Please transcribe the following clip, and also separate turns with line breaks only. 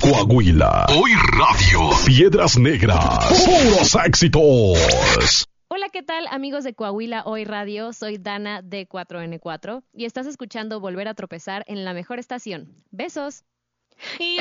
Coahuila. Hoy Radio. Piedras Negras. Puros éxitos.
Hola, ¿qué tal, amigos de Coahuila Hoy Radio? Soy Dana de 4N4 y estás escuchando Volver a Tropezar en la mejor estación. Besos.